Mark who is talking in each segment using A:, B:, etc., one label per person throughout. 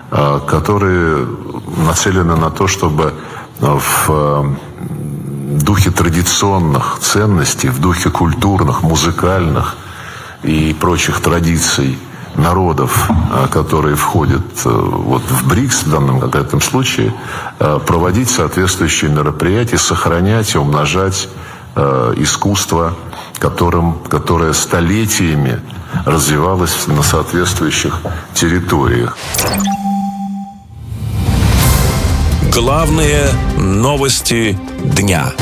A: которые нацелены на то, чтобы в духе традиционных ценностей, в духе культурных, музыкальных и прочих традиций народов, которые входят в БРИКС в данном конкретном случае, проводить соответствующие мероприятия, сохранять и умножать искусство, которое столетиями развивалось на соответствующих территориях.
B: Главные новости дня.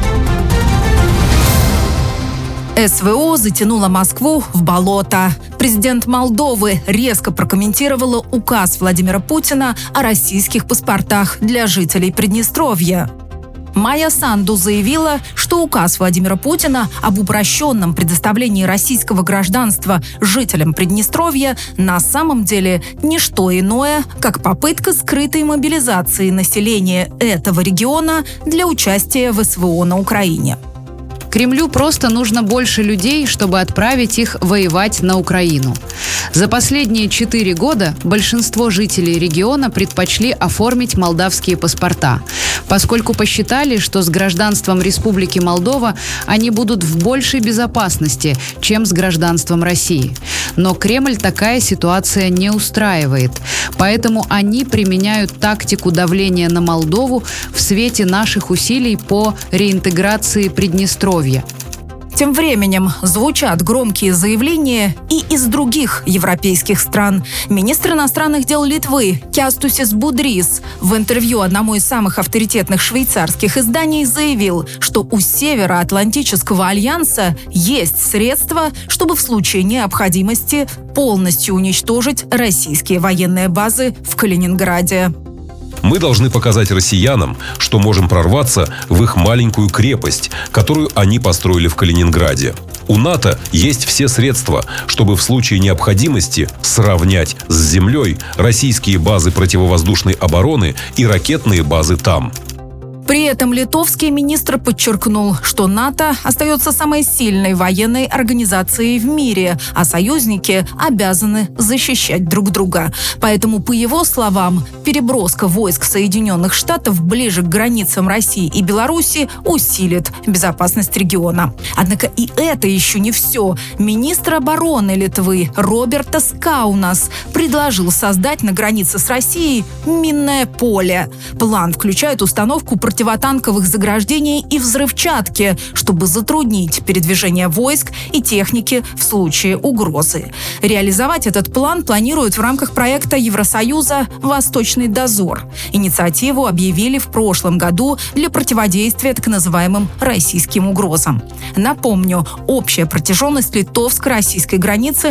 C: СВО затянуло Москву в болото. Президент Молдовы резко прокомментировала указ Владимира Путина о российских паспортах для жителей Приднестровья. Майя Санду заявила, что указ Владимира Путина об упрощенном предоставлении российского гражданства жителям Приднестровья на самом деле не что иное, как попытка скрытой мобилизации населения этого региона для участия в СВО на Украине.
D: Кремлю просто нужно больше людей, чтобы отправить их воевать на Украину. За последние 4 года большинство жителей региона предпочли оформить молдавские паспорта, поскольку посчитали, что с гражданством Республики Молдова они будут в большей безопасности, чем с гражданством России. Но Кремль такая ситуация не устраивает, поэтому они применяют тактику давления на Молдову в свете наших усилий по реинтеграции Приднестровья.
C: Тем временем звучат громкие заявления и из других европейских стран. Министр иностранных дел Литвы Кястусис Будрис в интервью одному из самых авторитетных швейцарских изданий заявил, что у Североатлантического альянса есть средства, чтобы в случае необходимости полностью уничтожить российские военные базы в Калининграде.
E: Мы должны показать россиянам, что можем прорваться в их маленькую крепость, которую они построили в Калининграде. У НАТО есть все средства, чтобы в случае необходимости сравнять с землей российские базы противовоздушной обороны и ракетные базы там.
C: При этом литовский министр подчеркнул, что НАТО остается самой сильной военной организацией в мире, а союзники обязаны защищать друг друга. Поэтому, по его словам, переброска войск Соединенных Штатов ближе к границам России и Беларуси усилит безопасность региона. Однако и это еще не все. Министр обороны Литвы Робертас Каунас предложил создать на границе с Россией минное поле. План включает установку противотанковых заграждений и взрывчатки, чтобы затруднить передвижение войск и техники в случае угрозы. Реализовать этот план планируют в рамках проекта Евросоюза «Восточный дозор». Инициативу объявили в прошлом году для противодействия так называемым российским угрозам. Напомню, общая протяженность литовско-российской границы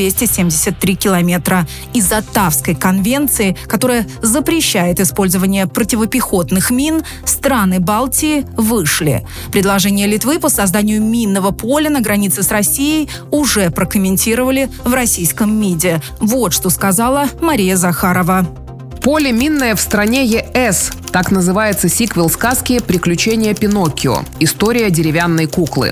C: 273 километра. Из Оттавской конвенции, которая запрещает использование противопехотных мин, страны Балтии вышли. Предложение Литвы по созданию минного поля на границе с Россией уже прокомментировали в российском МИДе. Вот что сказала Мария Захарова.
F: Поле минное в стране ЕС. Так называется сиквел сказки «Приключения Пиноккио. История деревянной куклы».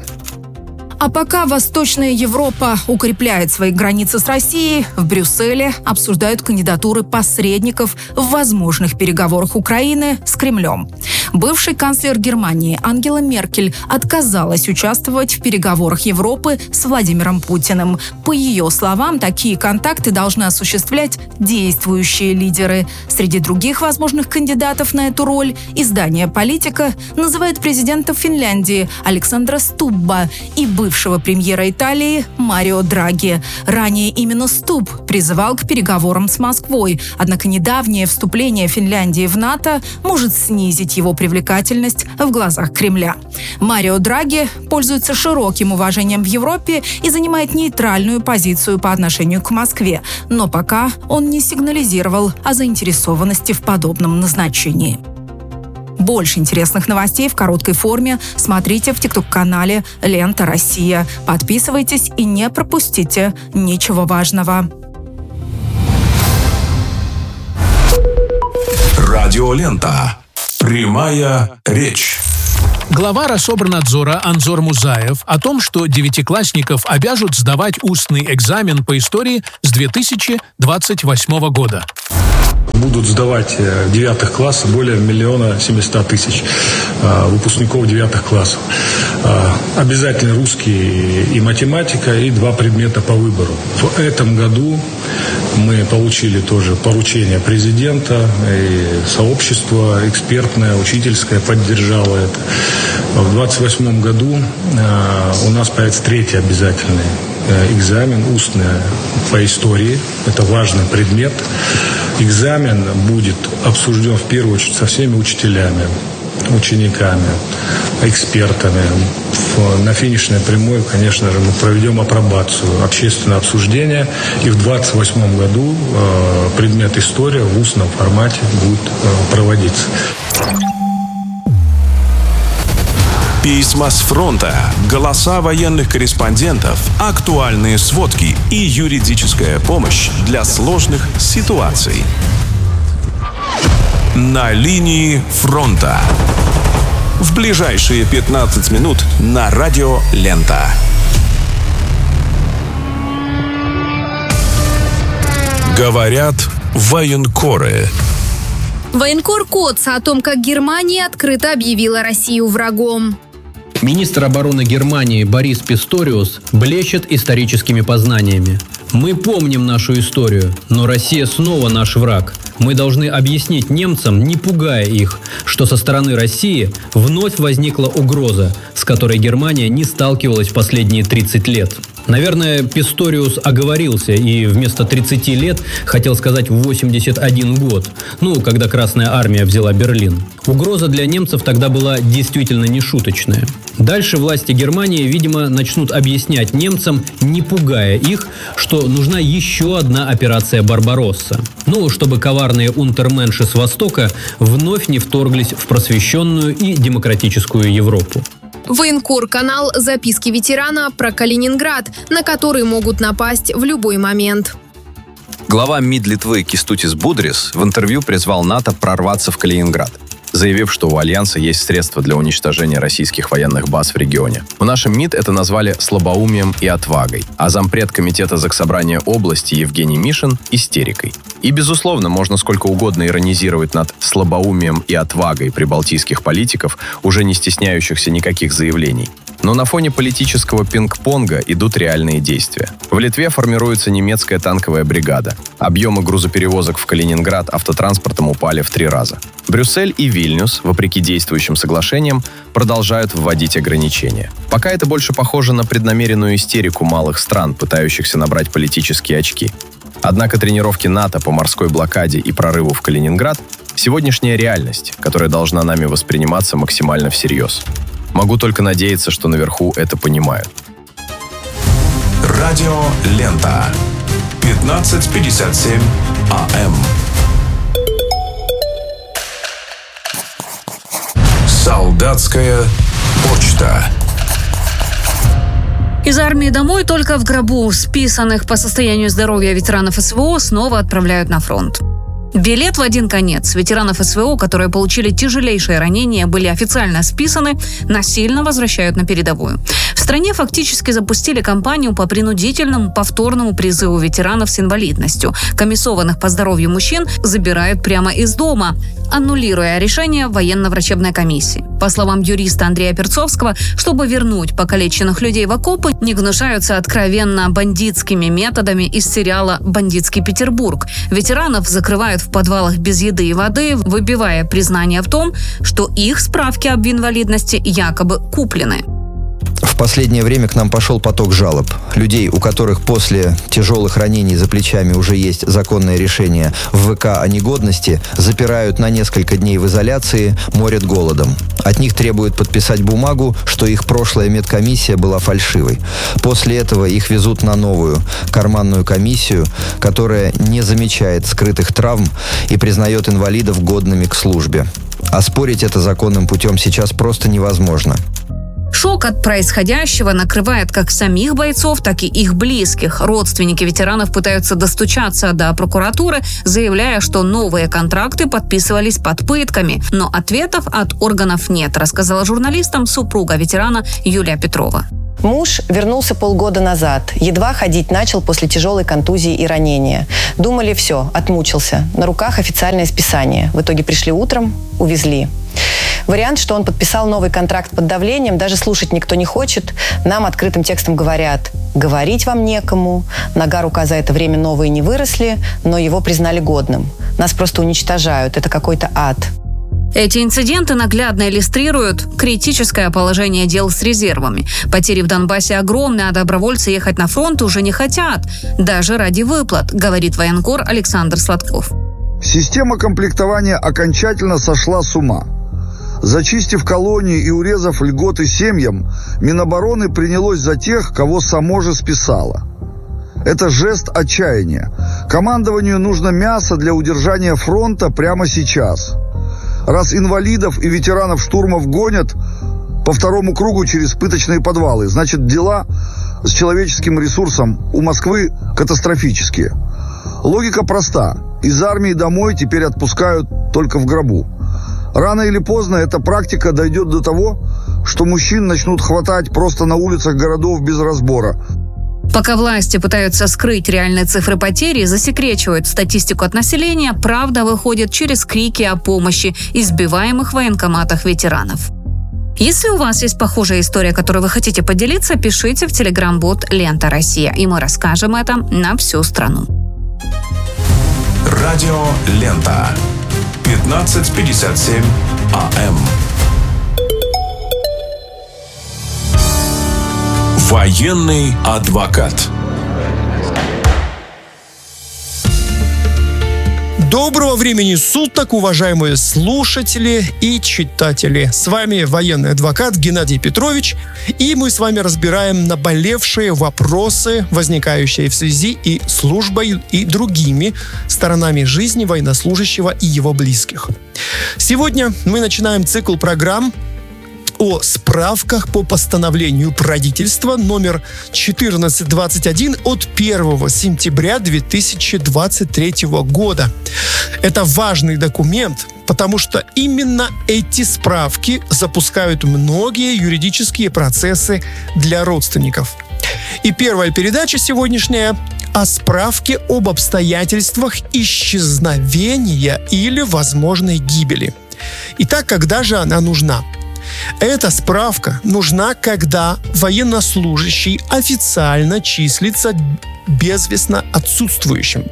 C: А пока Восточная Европа укрепляет свои границы с Россией, в Брюсселе обсуждают кандидатуры посредников в возможных переговорах Украины с Кремлем. Бывший канцлер Германии Ангела Меркель отказалась участвовать в переговорах Европы с Владимиром Путиным. По ее словам, такие контакты должны осуществлять действующие лидеры. Среди других возможных кандидатов на эту роль издание «Политика» называет президента Финляндии Александра Стубба и бывшего премьера Италии Марио Драги. Ранее именно Стубб призывал к переговорам с Москвой, однако недавнее вступление Финляндии в НАТО может снизить его привлекательность в глазах Кремля. Марио Драги пользуется широким уважением в Европе и занимает нейтральную позицию по отношению к Москве, но пока он не сигнализировал о заинтересованности в подобном назначении. Больше интересных новостей в короткой форме смотрите в ТикТок-канале «Лента Россия». Подписывайтесь и не пропустите ничего важного.
B: Радиолента. Прямая речь.
G: Глава Рособорнадзора Анзор Музаев о том, что девятиклассников обяжут сдавать устный экзамен по истории с 2028 года.
H: будут сдавать 9 классов более 1 700 000 выпускников 9 классов. Обязательно русский и математика, и 2 предмета по выбору. В этом году мы получили тоже поручение президента, и сообщество экспертное, учительское поддержало это. В 2028 году у нас появится 3-й обязательный экзамен, устный по истории. Это важный предмет. Экзамен будет обсужден в первую очередь со всеми учителями, учениками, экспертами. На финишной прямой, конечно же, мы проведем апробацию, общественное обсуждение. И в 2028 году предмет история в устном формате будет проводиться.
B: Письма с фронта, голоса военных корреспондентов, актуальные сводки и юридическая помощь для сложных ситуаций. На линии фронта. В ближайшие 15 минут на радио «Лента». Говорят военкоры.
I: Военкор Коц о том, как Германия открыто объявила Россию врагом.
J: Министр обороны Германии Борис Писториус блещет историческими познаниями. Мы помним нашу историю, но Россия снова наш враг. Мы должны объяснить немцам, не пугая их, что со стороны России вновь возникла угроза, с которой Германия не сталкивалась в последние 30 лет. Наверное, Писториус оговорился и вместо 30 лет хотел сказать 81 год, когда Красная Армия взяла Берлин. Угроза для немцев тогда была действительно нешуточная. Дальше власти Германии, видимо, начнут объяснять немцам, не пугая их, что нужна еще одна операция «Барбаросса». Чтобы коварные унтерменши с Востока вновь не вторглись в просвещенную и демократическую Европу.
I: Военкор-канал «Записки ветерана» про Калининград, на который могут напасть в любой момент.
K: Глава МИД Литвы Кестутис Будрис в интервью призвал НАТО прорваться в Калининград, заявив, что у Альянса есть средства для уничтожения российских военных баз в регионе. В нашем МИД это назвали слабоумием и отвагой, а зампред комитета Заксобрания области Евгений Мишин – истерикой. И, безусловно, можно сколько угодно иронизировать над слабоумием и отвагой прибалтийских политиков, уже не стесняющихся никаких заявлений. Но на фоне политического пинг-понга идут реальные действия. В Литве формируется немецкая танковая бригада. Объемы грузоперевозок в Калининград автотранспортом упали в 3 раза. Брюссель и Вильнюс, вопреки действующим соглашениям, продолжают вводить ограничения. Пока это больше похоже на преднамеренную истерику малых стран, пытающихся набрать политические очки. Однако тренировки НАТО по морской блокаде и прорыву в Калининград – сегодняшняя реальность, которая должна нами восприниматься максимально всерьез. Могу только надеяться, что наверху это понимают.
B: Радио «Лента». 15:57 АМ. Солдатская почта.
D: Из армии домой только в гробу. Списанных по состоянию здоровья ветеранов СВО снова отправляют на фронт. Билет в один конец. Ветеранов СВО, которые получили тяжелейшие ранения, были официально списаны, насильно возвращают на передовую. В стране фактически запустили кампанию по принудительному повторному призыву ветеранов с инвалидностью. Комиссованных по здоровью мужчин забирают прямо из дома, аннулируя решение военно-врачебной комиссии. По словам юриста Андрея Перцовского, чтобы вернуть покалеченных людей в окопы, не гнушаются откровенно бандитскими методами из сериала «Бандитский Петербург». Ветеранов закрывают в подвалах без еды и воды, выбивая признание в том, что их справки об инвалидности якобы куплены.
L: В последнее время к нам пошел поток жалоб. Людей, у которых после тяжелых ранений за плечами уже есть законное решение в ВК о негодности, запирают на несколько дней в изоляции, морят голодом. От них требуют подписать бумагу, что их прошлая медкомиссия была фальшивой. После этого их везут на новую карманную комиссию, которая не замечает скрытых травм и признает инвалидов годными к службе. Оспорить это законным путем сейчас просто невозможно.
D: Шок от происходящего накрывает как самих бойцов, так и их близких. Родственники ветеранов пытаются достучаться до прокуратуры, заявляя, что новые контракты подписывались под пытками. Но ответов от органов нет, рассказала журналистам супруга ветерана Юлия Петрова.
M: Муж вернулся полгода назад. Едва ходить начал после тяжелой контузии и ранения. Думали, все, отмучился. На руках официальное списание. В итоге пришли утром, увезли. Вариант, что он подписал новый контракт под давлением, даже слушать никто не хочет. Нам открытым текстом говорят: говорить вам некому, нога, рука за это время новые не выросли, но его признали годным. Нас просто уничтожают, это какой-то ад.
N: Эти инциденты наглядно иллюстрируют критическое положение дел с резервами. Потери в Донбассе огромны, а добровольцы ехать на фронт уже не хотят, даже ради выплат, говорит военкор Александр Сладков.
O: Система комплектования окончательно сошла с ума. Зачистив колонии и урезав льготы семьям, Минобороны принялось за тех, кого само же списало. Это жест отчаяния. Командованию нужно мясо для удержания фронта прямо сейчас. Раз инвалидов и ветеранов штурмов гонят по второму кругу через пыточные подвалы, значит, дела с человеческим ресурсом у Москвы катастрофические. Логика проста. Из армии домой теперь отпускают только в гробу. Рано или поздно эта практика дойдет до того, что мужчин начнут хватать просто на улицах городов без разбора.
N: Пока власти пытаются скрыть реальные цифры потерь и засекречивают статистику от населения, правда выходит через крики о помощи избиваемых в военкоматах ветеранов. Если у вас есть похожая история, которой вы хотите поделиться, пишите в телеграм-бот «Лента Россия», и мы расскажем это на всю страну.
B: Радио «Лента». 15:57 АМ. Военный адвокат.
P: Доброго времени суток, уважаемые слушатели и читатели. С вами военный адвокат Геннадий Петрович, и мы с вами разбираем наболевшие вопросы, возникающие в связи и службой, и другими сторонами жизни военнослужащего и его близких. Сегодня мы начинаем цикл программ о справках по постановлению правительства номер 1421 от 1 сентября 2023 года. Это важный документ, потому что именно эти справки запускают многие юридические процессы для родственников. И первая передача сегодняшняя о справке об обстоятельствах исчезновения или возможной гибели. Итак, когда же она нужна? Эта справка нужна, когда военнослужащий официально числится безвестно отсутствующим.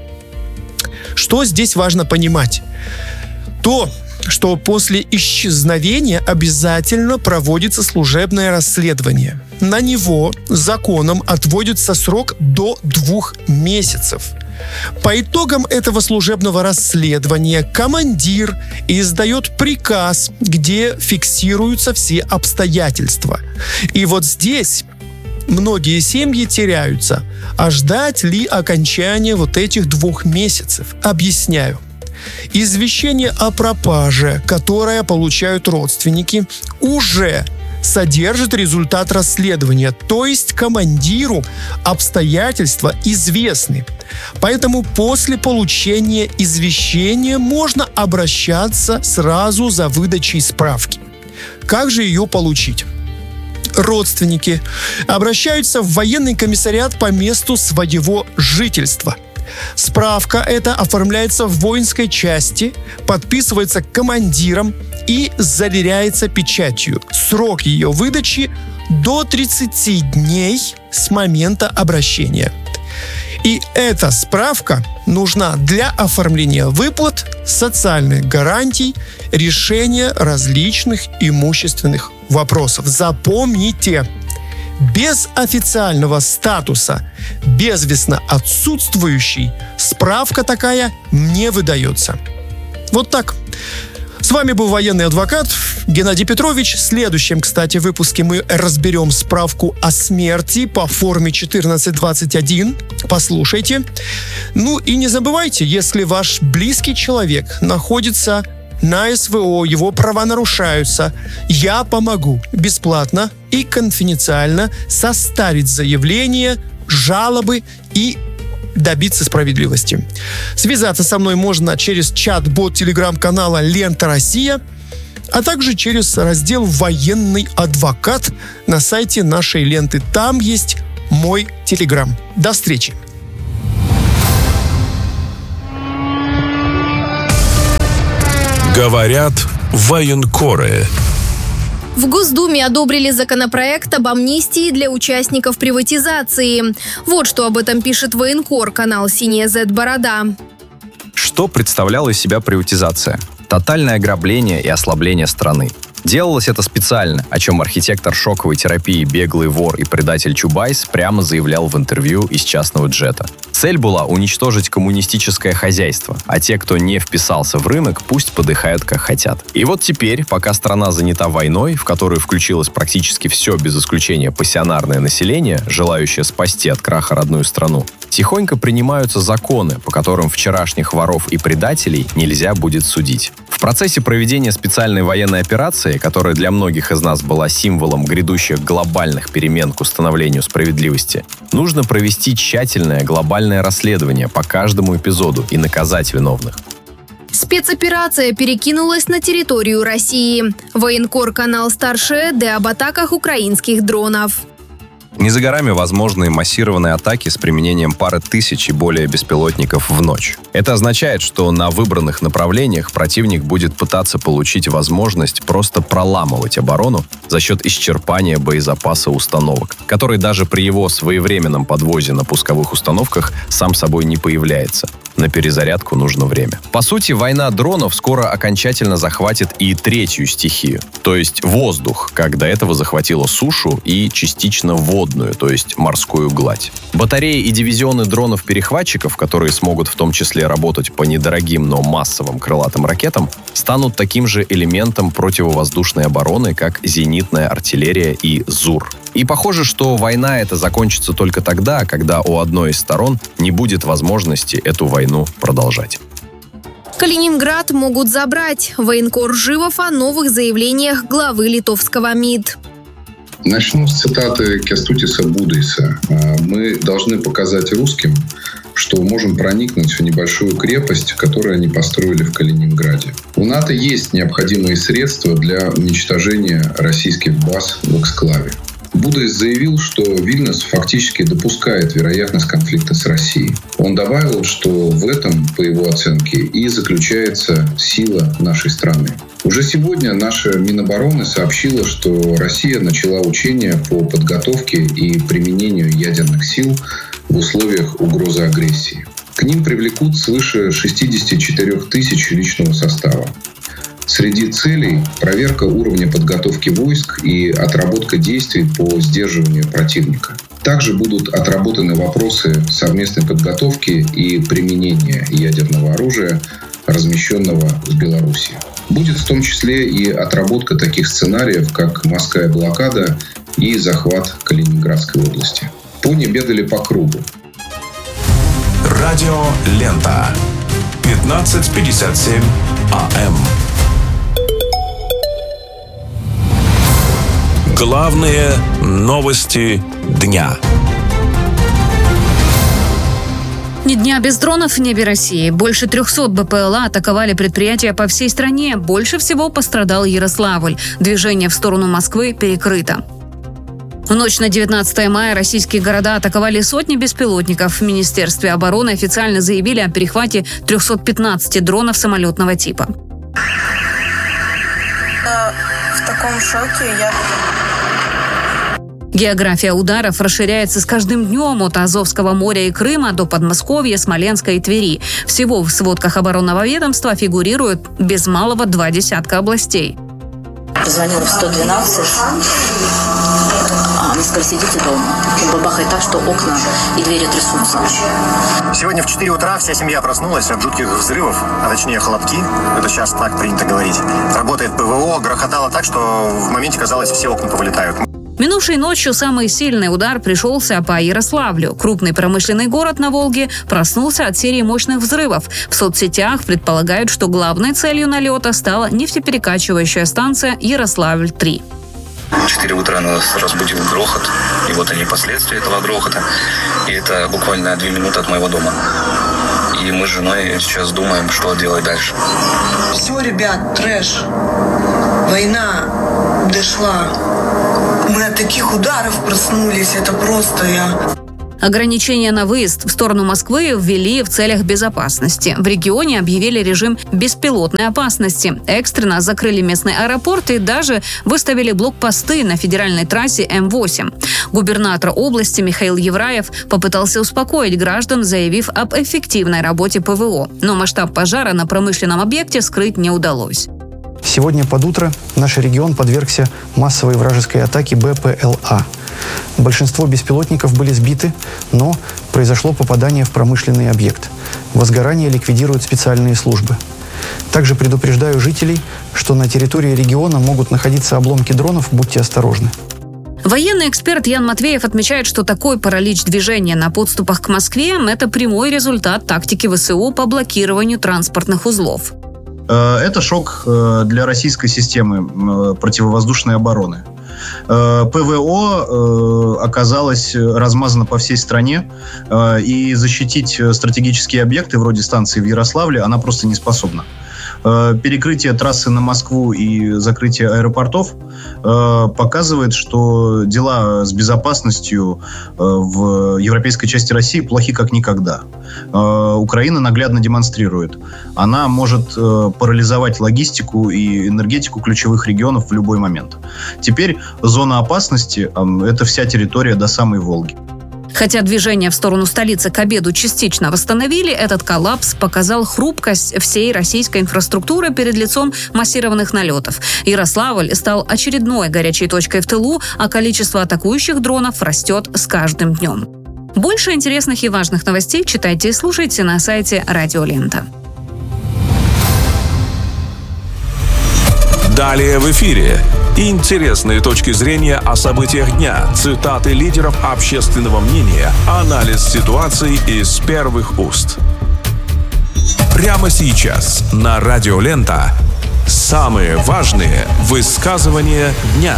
P: Что здесь важно понимать? То, что после исчезновения обязательно проводится служебное расследование. На него законом отводится срок до 2 месяцев. По итогам этого служебного расследования командир издает приказ, где фиксируются все обстоятельства. И вот здесь многие семьи теряются. А ждать ли окончания вот этих 2 месяцев? Объясняю. Извещение о пропаже, которое получают родственники, уже содержит результат расследования, то есть командиру обстоятельства известны. Поэтому после получения извещения можно обращаться сразу за выдачей справки. Как же ее получить? Родственники обращаются в военный комиссариат по месту своего жительства. Справка эта оформляется в воинской части, подписывается командиром и заверяется печатью. Срок ее выдачи до 30 дней с момента обращения. И эта справка нужна для оформления выплат, социальных гарантий, решения различных имущественных вопросов. Запомните, без официального статуса безвестно отсутствующий справка такая не выдается. Вот так. С вами был военный адвокат Геннадий Петрович. В следующем, кстати, выпуске мы разберем справку о смерти по форме 1421. Послушайте. Ну и не забывайте, если ваш близкий человек находится на СВО, его права нарушаются, я помогу бесплатно и конфиденциально составить заявление, жалобы и добиться справедливости. Связаться со мной можно через чат-бот телеграм-канала «Лента Россия». а также через раздел «Военный адвокат» на сайте нашей ленты. Там есть мой телеграм. До встречи!
B: Говорят военкоры.
I: В Госдуме одобрили законопроект об амнистии для участников приватизации. Вот что об этом пишет военкор, канал «Синяя Z-борода».
K: Что представляла из себя приватизация? Тотальное ограбление и ослабление страны. Делалось это специально, о чем архитектор шоковой терапии, беглый вор и предатель Чубайс прямо заявлял в интервью из частного джета. Цель была уничтожить коммунистическое хозяйство, а те, кто не вписался в рынок, пусть подыхают как хотят. И вот теперь, пока страна занята войной, в которую включилось практически все без исключения пассионарное население, желающее спасти от краха родную страну, тихонько принимаются законы, по которым вчерашних воров и предателей нельзя будет судить. В процессе проведения специальной военной операции, которая для многих из нас была символом грядущих глобальных перемен к установлению справедливости, нужно провести тщательное глобальное расследование по каждому эпизоду и наказать виновных.
I: Спецоперация перекинулась на территорию России. Военкор канал Старший Эд об атаках украинских дронов.
K: Не за горами возможны массированные атаки с применением пары тысяч и более беспилотников в ночь. Это означает, что на выбранных направлениях противник будет пытаться получить возможность просто проламывать оборону за счет исчерпания боезапаса установок, который даже при его своевременном подвозе на пусковых установках сам собой не появляется. На перезарядку нужно время. По сути, война дронов скоро окончательно захватит и третью стихию, то есть воздух, как до этого захватила сушу и частично водную, то есть морскую гладь. Батареи и дивизионы дронов-перехватчиков, которые смогут в том числе работать по недорогим, но массовым крылатым ракетам, станут таким же элементом противовоздушной обороны, как зенитная артиллерия и ЗУР. И похоже, что война эта закончится только тогда, когда у одной из сторон не будет возможности эту войну продолжать.
I: Калининград могут забрать. Военкор Живов о новых заявлениях главы литовского МИД.
Q: Начну с цитаты Кястутиса Будейса. «Мы должны показать русским, что можем проникнуть в небольшую крепость, которую они построили в Калининграде. У НАТО есть необходимые средства для уничтожения российских баз в эксклаве». Будейс заявил, что Вильнюс фактически допускает вероятность конфликта с Россией. Он добавил, что в этом, по его оценке, и заключается сила нашей страны. Уже сегодня наша Минобороны сообщила, что Россия начала учения по подготовке и применению ядерных сил в условиях угрозы агрессии. К ним привлекут свыше 64 тысяч личного состава. Среди целей – проверка уровня подготовки войск и отработка действий по сдерживанию противника. Также будут отработаны вопросы совместной подготовки и применения ядерного оружия, размещенного в Беларуси. Будет в том числе и отработка таких сценариев, как морская блокада и захват Калининградской области. Пони бегали по кругу.
B: Радио Лента. 15:57 АМ. Главные новости дня.
N: Ни дня без дронов в небе России. Больше 300 БПЛА атаковали предприятия по всей стране. Больше всего пострадал Ярославль. Движение в сторону Москвы перекрыто. В ночь на 19 мая российские города атаковали сотни беспилотников. В Министерстве обороны официально заявили о перехвате 315 дронов самолетного типа.
R: В таком шоке я...
N: География ударов расширяется с каждым днем от Азовского моря и Крыма до Подмосковья, Смоленска и Твери. Всего в сводках оборонного ведомства фигурирует без малого 20 областей.
R: Позвонила в 112, она сказала, сидите дома. Бабахает так, что окна и двери трясутся.
S: Сегодня в 4 утра вся семья проснулась от жутких взрывов, а точнее хлопки, это сейчас так принято говорить. Работает ПВО, грохотало так, что в моменте казалось, все окна повылетают.
N: Минувшей ночью самый сильный удар пришелся по Ярославлю. Крупный промышленный город на Волге проснулся от серии мощных взрывов. В соцсетях предполагают, что главной целью налета стала нефтеперекачивающая станция Ярославль-3.
T: В 4 утра нас разбудил грохот, и вот они последствия этого грохота. И это буквально 2 минуты от моего дома. И мы с женой сейчас думаем, что делать дальше.
U: Все, ребят, трэш. Война дошла. Мы от таких ударов проснулись. Это просто
N: Ограничения на выезд в сторону Москвы ввели в целях безопасности. В регионе объявили режим беспилотной опасности. Экстренно закрыли местный аэропорт и даже выставили блокпосты на федеральной трассе М8. Губернатор области Михаил Евраев попытался успокоить граждан, заявив об эффективной работе ПВО. Но масштаб пожара на промышленном объекте скрыть не удалось.
V: Сегодня под утро наш регион подвергся массовой вражеской атаке БПЛА. Большинство беспилотников были сбиты, но произошло попадание в промышленный объект. Возгорание ликвидируют специальные службы. Также предупреждаю жителей, что на территории региона могут находиться обломки дронов, будьте осторожны.
N: Военный эксперт Ян Матвеев отмечает, что такой паралич движения на подступах к Москве – это прямой результат тактики ВСУ по блокированию транспортных узлов.
W: Это шок для российской системы противовоздушной обороны. ПВО оказалось размазано по всей стране, и защитить стратегические объекты вроде станции в Ярославле она просто не способна. Перекрытие трассы на Москву и закрытие аэропортов показывает, что дела с безопасностью в европейской части России плохи как никогда. Украина наглядно демонстрирует. Она может парализовать логистику и энергетику ключевых регионов в любой момент. Теперь зона опасности – это вся территория до самой Волги.
N: Хотя движение в сторону столицы к обеду частично восстановили, этот коллапс показал хрупкость всей российской инфраструктуры перед лицом массированных налетов. Ярославль стал очередной горячей точкой в тылу, а количество атакующих дронов растет с каждым днем. Больше интересных и важных новостей читайте и слушайте на сайте Радио Лента.
B: Далее в эфире. Интересные точки зрения о событиях дня, цитаты лидеров общественного мнения, анализ ситуации из первых уст. Прямо сейчас на Радио Лента самые важные высказывания дня.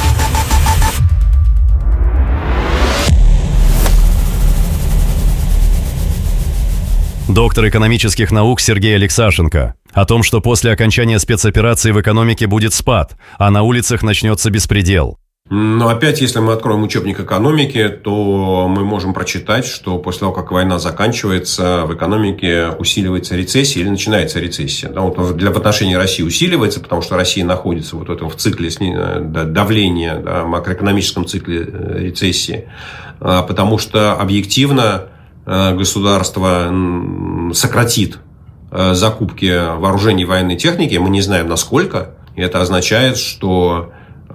X: Доктор экономических наук Сергей Алексашенко о том, что после окончания спецоперации в экономике будет спад, а на улицах начнется беспредел.
Y: Но опять, если мы откроем учебник экономики, то мы можем прочитать, что после того, как война заканчивается, в экономике усиливается рецессия или начинается рецессия. Да, вот в отношении России усиливается, потому что Россия находится вот в цикле давления, да, макроэкономическом цикле рецессии, потому что объективно государство сократит закупки вооружений и военной техники, мы не знаем насколько, и это означает, что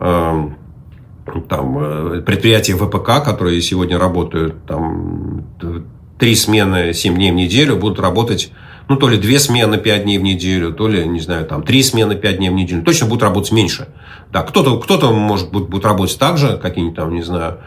Y: предприятия ВПК, которые сегодня работают 3 смены 7 дней в неделю, будут работать то ли 2 смены 5 дней в неделю, то ли, 3 смены 5 дней в неделю. Точно будут работать меньше. Да, кто-то может будет работать так же, какие-нибудь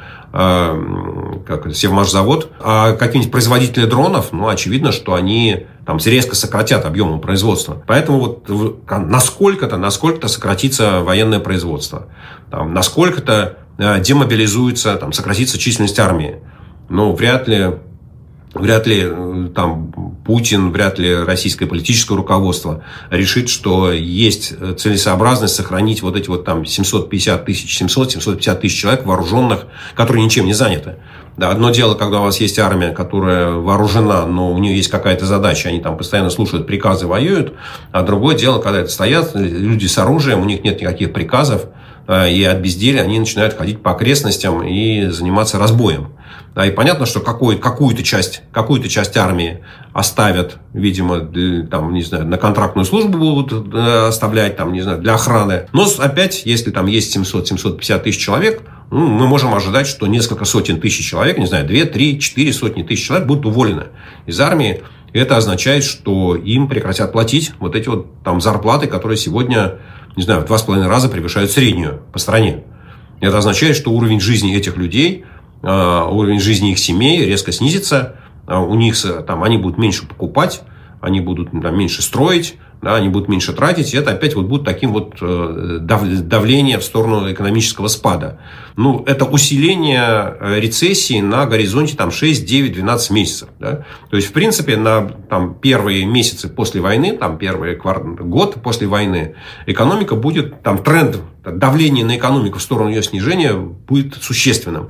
Y: Севмашзавод, а какие-нибудь производители дронов, очевидно, что они резко сократят объемы производства. Поэтому насколько-то сократится военное производство, насколько-то демобилизуется, сократится численность армии. Вряд ли Путин, вряд ли российское политическое руководство решит, что есть целесообразность сохранить вот эти 750 тысяч человек вооруженных, которые ничем не заняты. Да, одно дело, когда у вас есть армия, которая вооружена, но у нее есть какая-то задача, они постоянно слушают приказы, воюют. А другое дело, когда это стоят люди с оружием, у них нет никаких приказов, и от безделия они начинают ходить по окрестностям и заниматься разбоем. Да, и понятно, что какую-то часть армии оставят, видимо, на контрактную службу будут оставлять, для охраны. Но опять, если есть 700-750 тысяч человек, мы можем ожидать, что несколько сотен тысяч человек, 2, 3, 4 сотни тысяч человек будут уволены из армии. Это означает, что им прекратят платить вот эти зарплаты, которые сегодня, в 2,5 раза превышают среднюю по стране. Это означает, что уровень жизни этих людей, уровень жизни их семей резко снизится, у них они будут меньше покупать, они будут меньше строить, да, они будут меньше тратить, и это опять вот будет таким вот давление в сторону экономического спада. Ну, это усиление рецессии на горизонте там, 6, 9, 12 месяцев. Да? То есть, в принципе, на там, первые месяцы после войны, там, первый год после войны, экономика будет, там, тренд давления на экономику в сторону ее снижения будет существенным.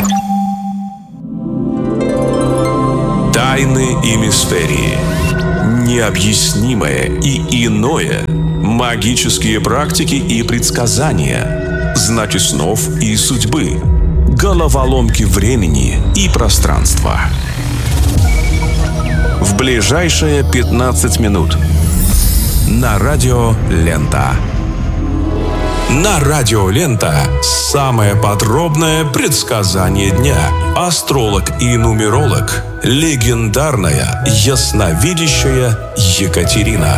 B: Тайны и мистерии. Необъяснимое и иное. Магические практики и предсказания. Знаки снов и судьбы. Головоломки времени и пространства. В ближайшие 15 минут. На радио «Лента». На радио «Лента» самое подробное предсказание дня. Астролог и нумеролог, легендарная ясновидящая Екатерина.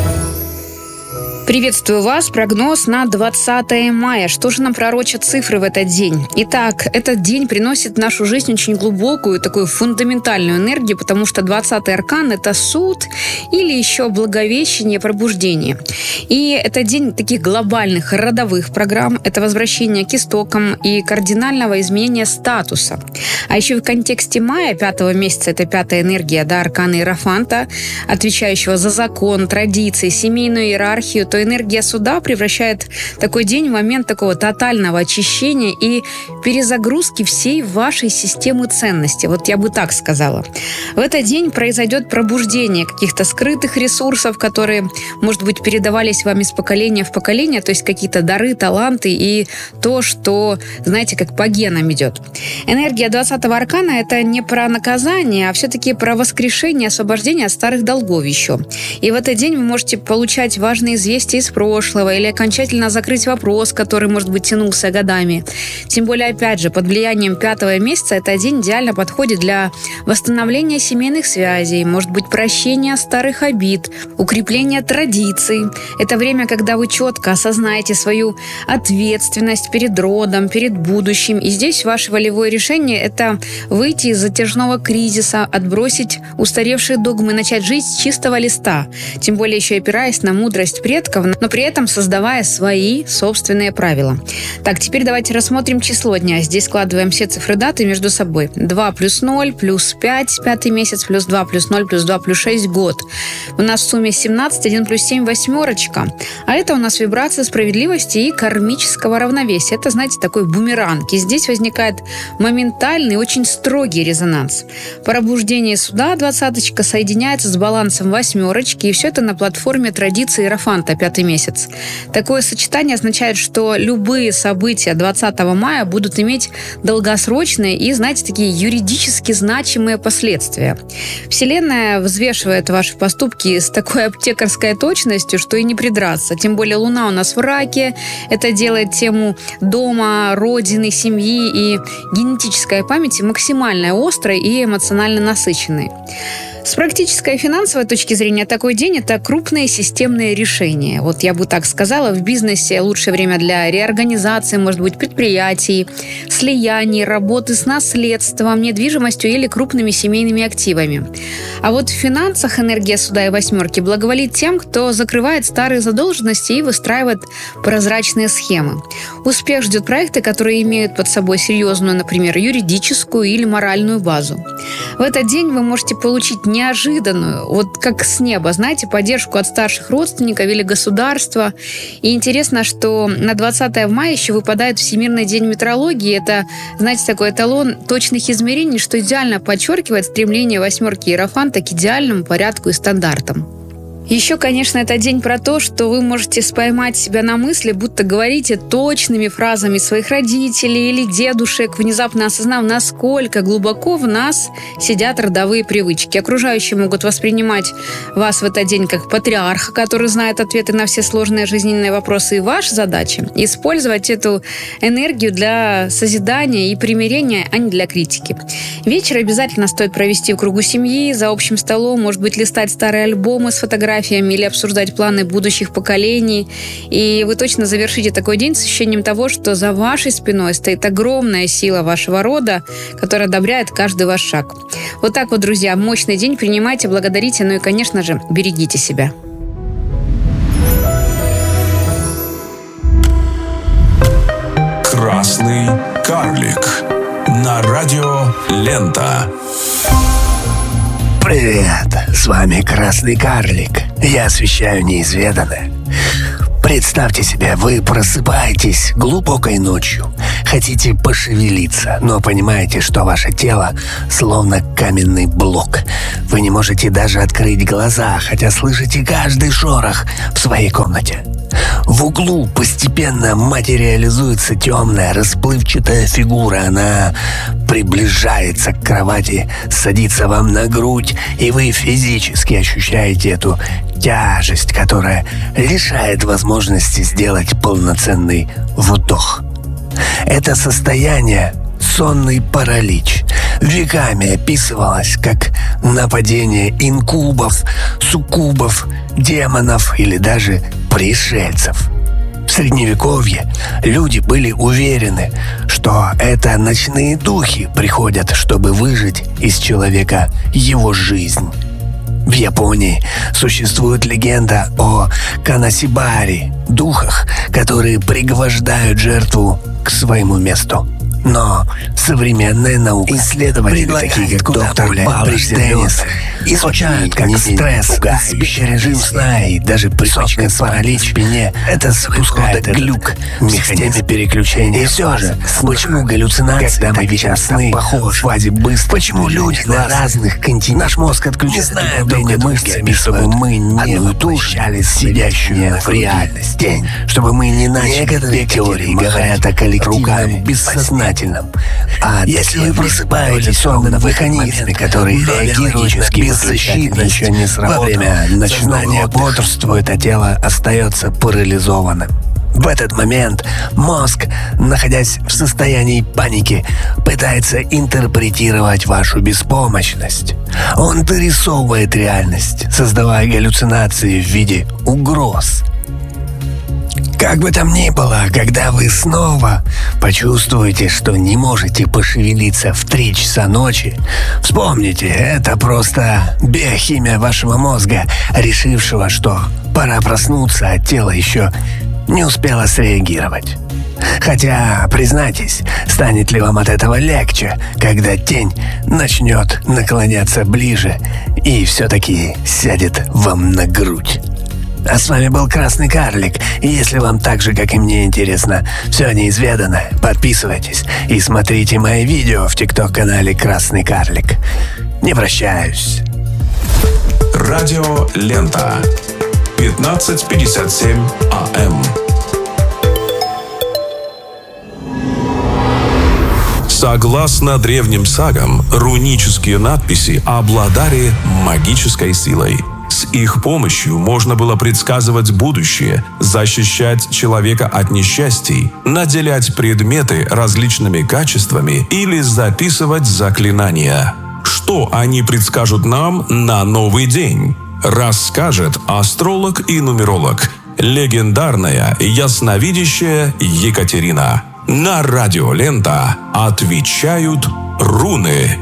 N: Приветствую вас. Прогноз на 20 мая. Что же нам пророчат цифры в этот день? Итак, этот день приносит в нашу жизнь очень глубокую, такую фундаментальную энергию, потому что 20-й аркан – это суд или еще благовещение, пробуждение. И это день таких глобальных родовых программ, это возвращение к истокам и кардинального изменения статуса. А еще в контексте мая, 5-го месяца, это 5-я энергия, да, аркана Иерофанта, отвечающего за закон, традиции, семейную иерархию, то энергия суда превращает такой день в момент такого тотального очищения и перезагрузки всей вашей системы ценностей. Вот я бы так сказала. В этот день произойдет пробуждение каких-то скрытых ресурсов, которые, может быть, передавались вам из поколения в поколение, то есть какие-то дары, таланты и то, что, знаете, как по генам идет. Энергия 20-го аркана – это не про наказание, а все-таки про воскрешение, освобождение от старых долгов еще. И в этот день вы можете получать важные известия из прошлого или окончательно закрыть вопрос, который, может быть, тянулся годами. Тем более, опять же, под влиянием 5-го месяца этот день идеально подходит для восстановления семейных связей, может быть, прощения старых обид, укрепления традиций. Это время, когда вы четко осознаете свою ответственность перед родом, перед будущим. И здесь ваше волевое решение – это выйти из затяжного кризиса, отбросить устаревшие догмы, начать жить с чистого листа. Тем более еще опираясь на мудрость предков, но при этом создавая свои собственные правила. Так, теперь давайте рассмотрим число дня. Здесь складываем все цифры даты между собой. 2 плюс 0 плюс 5, 5-й месяц, плюс 2 плюс 0 плюс 2 плюс 6, год. У нас в сумме 17, 1 плюс 7, восьмерочка. А это у нас вибрация справедливости и кармического равновесия. Это, знаете, такой бумеранг. И здесь возникает моментальный, очень строгий резонанс. Пробуждение суда, 20-очка, соединяется с балансом восьмерочки, и все это на платформе традиции Иерофанта, 5-й месяц. Такое сочетание означает, что любые события 20 мая будут иметь долгосрочные и, знаете, такие юридически значимые последствия. Вселенная взвешивает ваши поступки с такой аптекарской точностью, что и не придраться. Тем более Луна у нас в раке. Это делает тему дома, родины, семьи и генетической памяти максимально острой и эмоционально насыщенной. С практической и финансовой точки зрения такой день – это крупные системные решения. Вот я бы так сказала, в бизнесе лучшее время для реорганизации, может быть, предприятий, слияний, работы с наследством, недвижимостью или крупными семейными активами. А вот в финансах энергия суда и восьмерки благоволит тем, кто закрывает старые задолженности и выстраивает прозрачные схемы. Успех ждет проекты, которые имеют под собой серьезную, например, юридическую или моральную базу. В этот день вы можете получить неожиданную, вот как с неба, знаете, поддержку от старших родственников или государства. И интересно, что на 20 мая еще выпадает Всемирный день метеорологии. Это, знаете, такой эталон точных измерений, что идеально подчеркивает стремление восьмерки Иерофанта к идеальному порядку и стандартам. Еще, конечно, это день про то, что вы можете поймать себя на мысли, будто говорите точными фразами своих родителей или дедушек, внезапно осознав, насколько глубоко в нас сидят родовые привычки. Окружающие могут воспринимать вас в этот день как патриарха, который знает ответы на все сложные жизненные вопросы. И ваша задача – использовать эту энергию для созидания и примирения, а не для критики. Вечер обязательно стоит провести в кругу семьи, за общим столом, может быть, листать старые альбомы с фотографиями или обсуждать планы будущих поколений. И вы точно завершите такой день с ощущением того, что за вашей спиной стоит огромная сила вашего рода, которая одобряет каждый ваш шаг. Вот так вот, друзья, мощный день. Принимайте, благодарите, ну и, конечно же, берегите себя.
B: на радио «Лента».
A: Привет, с вами Красный Карлик. Я освещаю неизведанное. Представьте себе, вы просыпаетесь глубокой ночью, хотите пошевелиться, но понимаете, что ваше тело словно каменный блок. Вы не можете даже открыть глаза, хотя слышите каждый шорох в своей комнате. В углу постепенно материализуется темная, расплывчатая фигура. Она приближается к кровати, садится вам на грудь, и вы физически ощущаете эту тяжесть, которая лишает возможности сделать полноценный вдох. Это состояние — сонный паралич. Веками описывалось как нападение инкубов, суккубов, демонов или даже пришельцев. В Средневековье люди были уверены, что это ночные духи приходят, чтобы выжать из человека его жизнь. В Японии существует легенда о канасибари, духах, которые пригвождают жертву к своему месту. Но современная наука, исследователи, такие как доктор Паулиш Деннис, изучают, как стресс, сбивчивый режим сна и даже присутствие паралич в спине — это запускает глюк в системе переключения. И все же, почему галлюцинации, когда мы видим сны в фазе быстро, почему люди на разных континентах, наш мозг отключает управление мышцами, чтобы мы не воплощали сидящую в реальности, чтобы мы не начали. Некоторые теории говорят о коллективном бессознательном. А если вы просыпаетесь сонным механизме, который биологически беззащитно еще не сработал, во время ночного бодрствует, а тело остается парализованным. В этот момент мозг, находясь в состоянии паники, пытается интерпретировать вашу беспомощность. Он дорисовывает реальность, создавая галлюцинации в виде угроз. Как бы там ни было, когда вы снова почувствуете, что не можете пошевелиться в 3 часа ночи, вспомните, это просто биохимия вашего мозга, решившего, что пора проснуться, а тело еще не успело среагировать. Хотя, признайтесь, станет ли вам от этого легче, когда тень начнет наклоняться ближе и все-таки сядет вам на грудь? А с вами был Красный Карлик, и если вам так же, как и мне, интересно все неизведанное, подписывайтесь и смотрите мои видео в ТикТок-канале Красный Карлик. Не прощаюсь.
B: Радио «Лента». 15:57 АМ. Согласно древним сагам, рунические надписи обладали магической силой. С их помощью можно было предсказывать будущее, защищать человека от несчастий, наделять предметы различными качествами или записывать заклинания. Что они предскажут нам на новый день? Расскажет астролог и нумеролог, легендарная ясновидящая Екатерина. На радио «Лента» отвечают руны.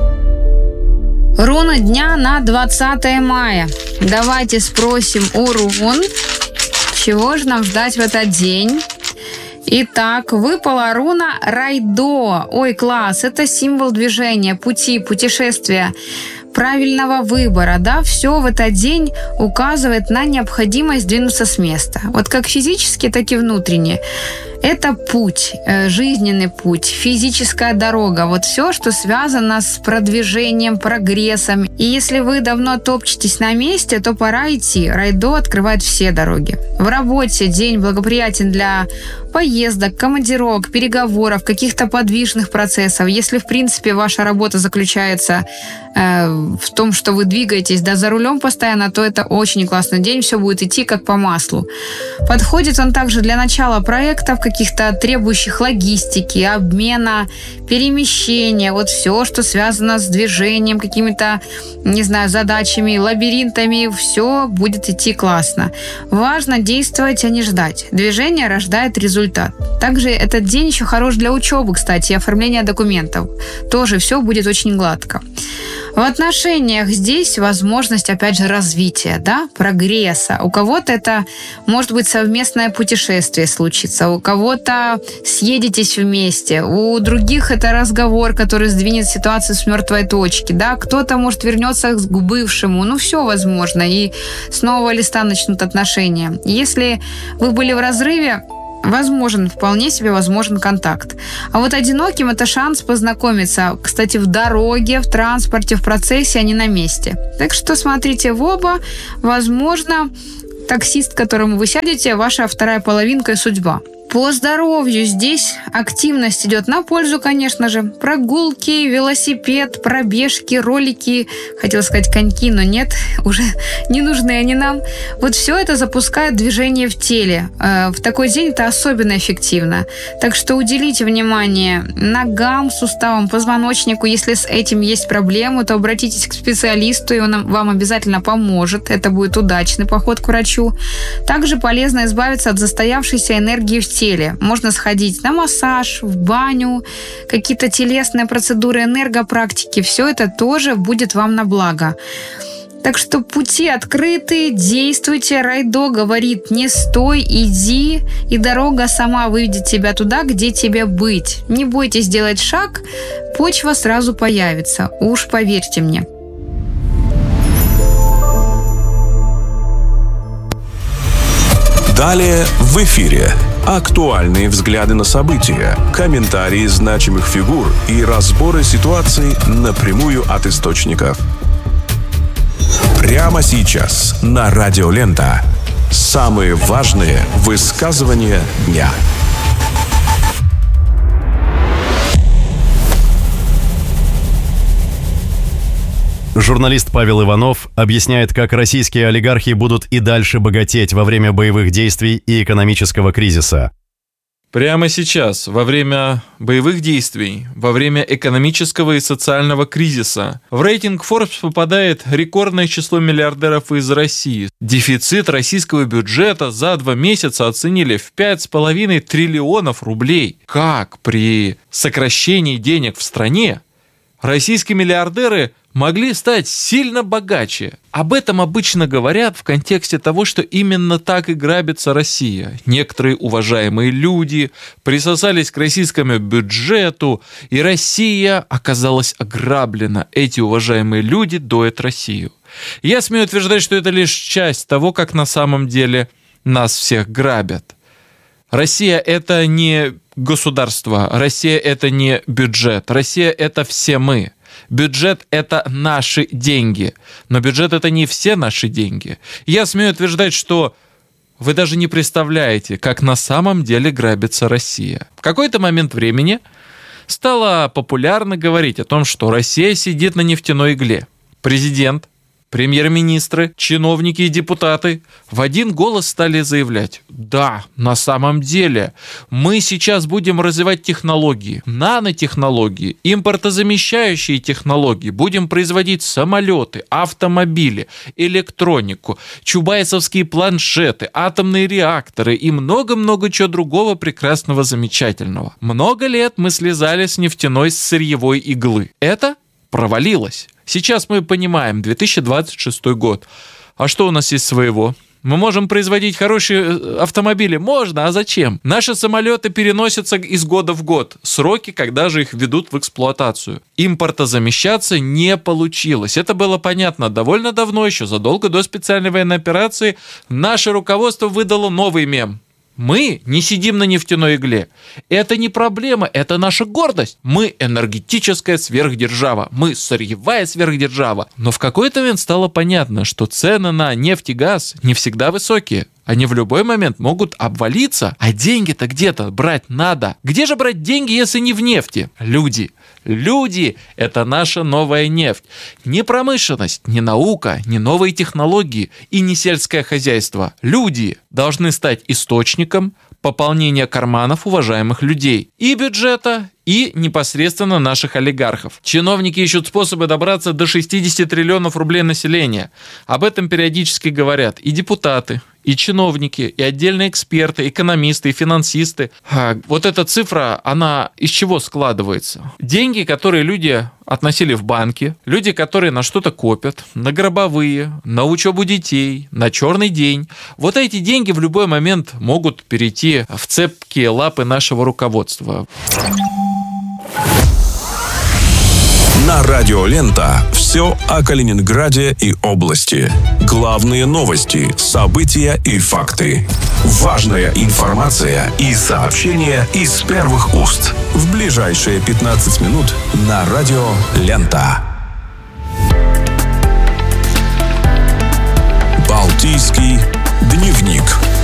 D: Руна дня на 20 мая. Давайте спросим у рун, чего же нам ждать в этот день. Итак, выпала руна Райдо. Ой, класс, это символ движения, пути, путешествия, правильного выбора, да, все в этот день указывает на необходимость двинуться с места. Вот как физически, так и внутренне. Это путь, жизненный путь, физическая дорога. Вот все, что связано с продвижением, прогрессом. И если вы давно топчетесь на месте, то пора идти. Райдо открывает все дороги. В работе день благоприятен для поездок, командировок, переговоров, каких-то подвижных процессов. Если, в принципе, ваша работа заключается в том, что вы двигаетесь, да, за рулем постоянно, то это очень классный день, все будет идти как по маслу. Подходит он также для начала проектов, каких-то требующих логистики, обмена, перемещения, вот все, что связано с движением, какими-то, не знаю, задачами, лабиринтами, все будет идти классно. Важно действовать, а не ждать. Движение рождает результат. Также этот день еще хорош для учебы, кстати, и оформления документов. Тоже все будет очень гладко. В отношениях здесь возможность, опять же, развития, да, прогресса. У кого-то это может быть совместное путешествие случится, у кого-то съедетесь вместе, у других это разговор, который сдвинет ситуацию с мертвой точки, да, кто-то, может, вернется к бывшему, ну, все возможно, и с нового листа начнут отношения. Если вы были в разрыве, вполне себе возможен контакт. А вот одиноким это шанс познакомиться, кстати, в дороге, в транспорте, в процессе, а не на месте. Так что смотрите в оба. Возможно, таксист, к которому вы сядете, ваша вторая половинка и судьба. По здоровью здесь активность идет на пользу, конечно же. Прогулки, велосипед, пробежки, ролики. Хотела сказать коньки, но нет, уже не нужны они нам. Вот все это запускает движение в теле. В такой день это особенно эффективно. Так что уделите внимание ногам, суставам, позвоночнику. Если с этим есть проблемы, то обратитесь к специалисту, и он вам обязательно поможет. Это будет удачный поход к врачу. Также полезно избавиться от застоявшейся энергии в теле. Можно сходить на массаж, в баню, какие-то телесные процедуры, энергопрактики. Все это тоже будет вам на благо. Так что пути открыты, действуйте. Райдо говорит: не стой, иди, и дорога сама выведет тебя туда, где тебе быть. Не бойтесь делать шаг, почва сразу появится. Уж поверьте мне.
B: Далее в эфире актуальные взгляды на события, комментарии значимых фигур и разборы ситуаций напрямую от источников. Прямо сейчас на Радио Лента самые важные высказывания дня.
X: Журналист Павел Иванов объясняет, как российские олигархи будут и дальше богатеть во время боевых действий и экономического кризиса.
C: Прямо сейчас, во время боевых действий, во время экономического и социального кризиса, в рейтинг Forbes попадает рекордное число миллиардеров из России. Дефицит российского бюджета за 2 месяца оценили в 5,5 триллионов рублей. Как при сокращении денег в стране российские миллиардеры могли стать сильно богаче? Об этом обычно говорят в контексте того, что именно так и грабится Россия. Некоторые уважаемые люди присосались к российскому бюджету, и Россия оказалась ограблена. Эти уважаемые люди доят Россию. Я смею утверждать, что это лишь часть того, как на самом деле нас всех грабят. Россия – это не государство, Россия – это не бюджет, Россия – это все мы. Бюджет – это наши деньги, но бюджет – это не все наши деньги. Я смею утверждать, что вы даже не представляете, как на самом деле грабится Россия. В какой-то момент времени стало популярно говорить о том, что Россия сидит на нефтяной игле. Президент, премьер-министры, чиновники и депутаты в один голос стали заявлять: да, на самом деле мы сейчас будем развивать технологии, нанотехнологии, импортозамещающие технологии, будем производить самолеты, автомобили, электронику, чубайсовские планшеты, атомные реакторы и много-много чего другого прекрасного, замечательного. Много лет мы слезали с нефтяной сырьевой иглы. Это провалилось. Сейчас мы понимаем, 2026 год. А что у нас есть своего? Мы можем производить хорошие автомобили? Можно, а зачем? Наши самолеты переносятся из года в год. Сроки, когда же их ведут в эксплуатацию. Импортозамещаться не получилось. Это было понятно довольно давно, еще задолго до специальной военной операции. Наше руководство выдало новый мем. Мы не сидим на нефтяной игле. Это не проблема, это наша гордость. Мы энергетическая сверхдержава, мы сырьевая сверхдержава. Но в какой-то момент стало понятно, что цены на нефть и газ не всегда высокие. Они в любой момент могут обвалиться, а деньги-то где-то брать надо. Где же брать деньги, если не в нефти? Люди. Люди – это наша новая нефть. Не промышленность, не наука, не новые технологии и не сельское хозяйство. Люди должны стать источником пополнения карманов уважаемых людей. И бюджета, и непосредственно наших олигархов. Чиновники ищут способы добраться до 60 триллионов рублей населения. Об этом периодически говорят и депутаты, и чиновники, и отдельные эксперты, экономисты, и финансисты. Вот эта цифра, она из чего складывается? Деньги, которые люди относили в банки, люди, которые на что-то копят, на гробовые, на учебу детей, на черный день. Вот эти деньги в любой момент могут перейти в цепкие лапы нашего руководства.
B: На радио «Лента» все о Калининграде и области. Главные новости, события и факты. Важная информация и сообщения из первых уст. В ближайшие 15 минут на радио «Лента». Балтийский дневник.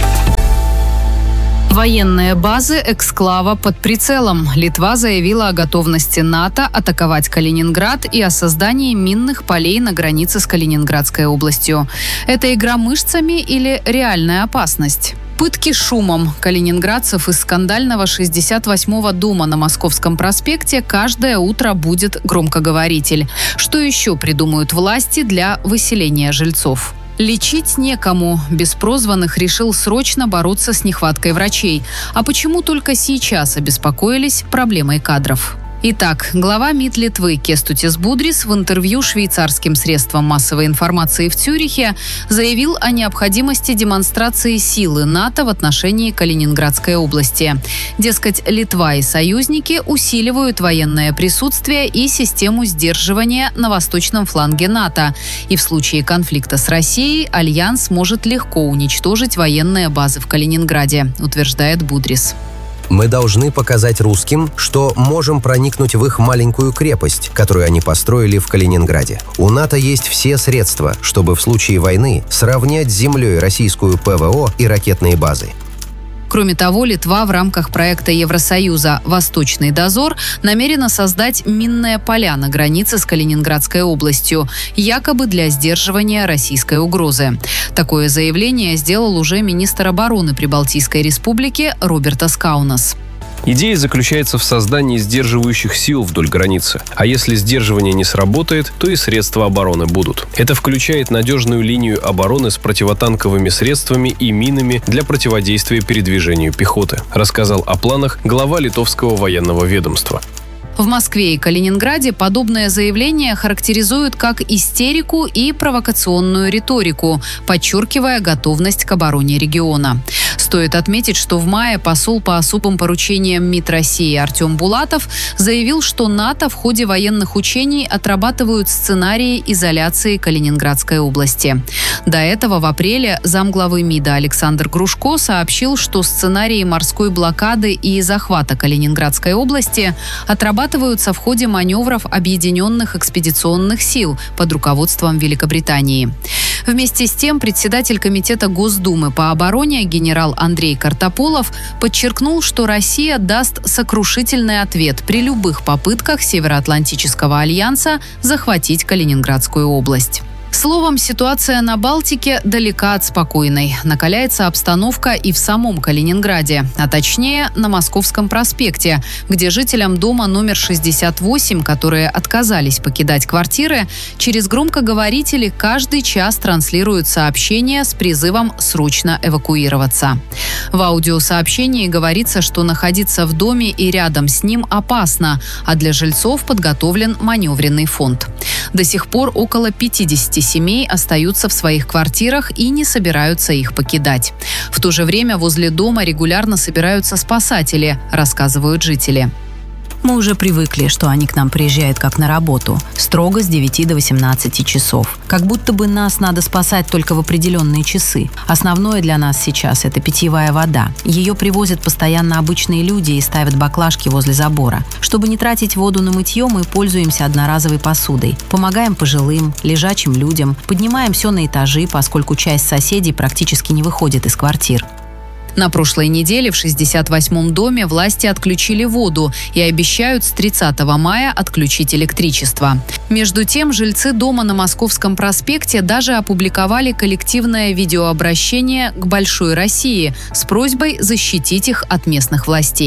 D: Военные базы эксклава под прицелом. Литва заявила о готовности НАТО атаковать Калининград и о создании минных полей на границе с Калининградской областью. Это игра мышцами или реальная опасность? Пытки шумом. Калининградцев из скандального 68-го дома на Московском проспекте каждое утро будет громкоговоритель. Что еще придумают власти для выселения жильцов? Лечить некому. Беспрозванных решил срочно бороться с нехваткой врачей. А почему только сейчас обеспокоились проблемой кадров? Итак, глава МИД Литвы Кестутис Будрис в интервью швейцарским средствам массовой информации в Цюрихе заявил о необходимости демонстрации силы НАТО в отношении Калининградской области. Дескать, Литва и союзники усиливают военное присутствие и систему сдерживания на восточном фланге НАТО. И в случае конфликта с Россией Альянс может легко уничтожить военные базы в Калининграде, утверждает Будрис.
E: Мы должны показать русским, что можем проникнуть в их маленькую крепость, которую они построили в Калининграде. У НАТО есть все средства, чтобы в случае войны сравнять с землей российскую ПВО и ракетные базы.
D: Кроме того, Литва в рамках проекта Евросоюза «Восточный дозор» намерена создать минные поля на границе с Калининградской областью, якобы для сдерживания российской угрозы. Такое заявление сделал уже министр обороны Прибалтийской республики Робертас Каунас.
F: Идея заключается в создании сдерживающих сил вдоль границы. А если сдерживание не сработает, то и средства обороны будут. Это включает надежную линию обороны с противотанковыми средствами и минами для противодействия передвижению пехоты, рассказал о планах глава литовского военного ведомства.
D: В Москве и Калининграде подобное заявление характеризуют как истерику и провокационную риторику, подчеркивая готовность к обороне региона. Стоит отметить, что в мае посол по особым поручениям МИД России Артем Булатов заявил, что НАТО в ходе военных учений отрабатывают сценарии изоляции Калининградской области. До этого в апреле замглавы МИДа Александр Грушко сообщил, что сценарии морской блокады и захвата Калининградской области отрабатываются в ходе маневров объединенных экспедиционных сил под руководством Великобритании. Вместе с тем, председатель Комитета Госдумы по обороне генерал Андрей Картополов подчеркнул, что Россия даст сокрушительный ответ при любых попытках Североатлантического альянса захватить Калининградскую область. Словом, ситуация на Балтике далека от спокойной. Накаляется обстановка и в самом Калининграде, а точнее на Московском проспекте, где жителям дома номер 68, которые отказались покидать квартиры, через громкоговорители каждый час транслируют сообщения с призывом срочно эвакуироваться. В аудиосообщении говорится, что находиться в доме и рядом с ним опасно, а для жильцов подготовлен маневренный фонд. До сих пор около 50 семей остаются в своих квартирах и не собираются их покидать. В то же время возле дома регулярно собираются спасатели, рассказывают жители.
G: Мы уже привыкли, что они к нам приезжают как на работу, строго с 9 до 18 часов. Как будто бы нас надо спасать только в определенные часы. Основное для нас сейчас – это питьевая вода. Ее привозят постоянно обычные люди и ставят баклажки возле забора. Чтобы не тратить воду на мытье, мы пользуемся одноразовой посудой. Помогаем пожилым, лежачим людям, поднимаем все на этажи, поскольку часть соседей практически не выходит из квартир.
D: На прошлой неделе в 68-м доме власти отключили воду и обещают с 30 мая отключить электричество. Между тем, жильцы дома на Московском проспекте даже опубликовали коллективное видеообращение к Большой России с просьбой защитить их от местных властей.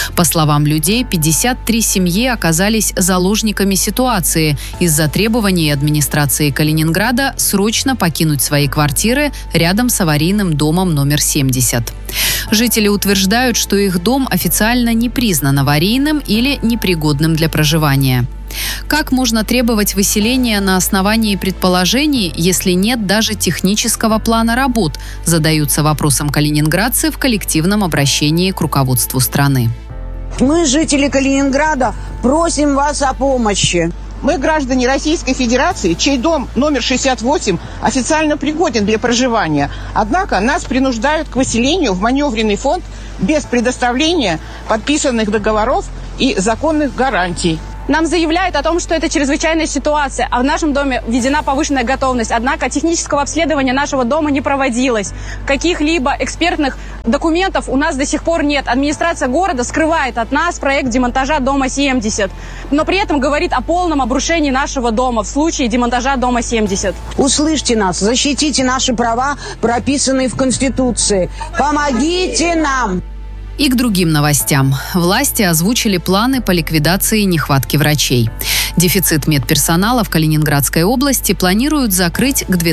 D: По словам людей, 53 семьи оказались заложниками ситуации из-за требований администрации Калининграда срочно покинуть свои квартиры рядом с аварийным домом номер 70. Жители утверждают, что их дом официально не признан аварийным или непригодным для проживания. Как можно требовать выселения на основании предположений, если нет даже технического плана работ, задаются вопросом калининградцы в коллективном обращении к руководству страны.
H: Мы, жители Калининграда, просим вас о помощи.
J: Мы граждане Российской Федерации, чей дом номер 68 официально пригоден для проживания. Однако нас принуждают к выселению в маневренный фонд без предоставления подписанных договоров и законных гарантий.
L: Нам заявляют о том, что это чрезвычайная ситуация, а в нашем доме введена повышенная готовность. Однако технического обследования нашего дома не проводилось. Каких-либо экспертных документов у нас до сих пор нет. Администрация города скрывает от нас проект демонтажа дома 70, но при этом говорит о полном обрушении нашего дома в случае демонтажа дома 70.
H: Услышьте нас, защитите наши права, прописанные в Конституции. Помогите нам!
D: И к другим новостям. Власти озвучили планы по ликвидации нехватки врачей. Дефицит медперсонала в Калининградской области планируют закрыть к